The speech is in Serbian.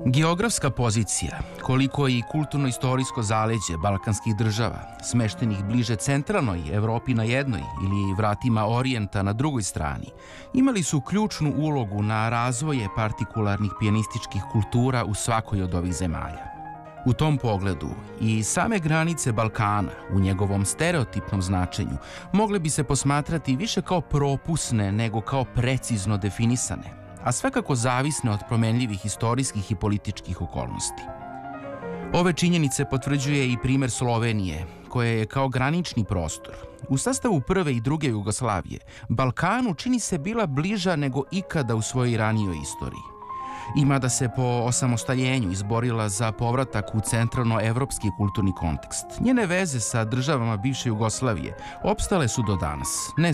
Geografska pozicija, koliko i kulturno-istorijsko zaleđe balkanskih država, smeštenih bliže centralnoj Evropi na jednoj ili vratima Orijenta na drugoj strani, imali su ključnu ulogu na razvoje partikularnih pijanističkih kultura u svakoj od ovih zemalja. U tom pogledu i same granice Balkana u njegovom stereotipnom značenju mogle bi se posmatrati više kao propusne nego kao precizno definisane, a svakako zavisne od promenljivih istorijskih i političkih okolnosti. Ove činjenice potvrđuje i primer Slovenije, koja je kao granični prostor u sastavu prve i druge Jugoslavije Balkanu čini se bila bliža nego ikada u svojoj ranijoj istoriji. I mada se po osamostaljenju izborila za povratak u centralno-evropski kulturni kontekst, njene veze sa državama bivše Jugoslavije opstale su do danas, ne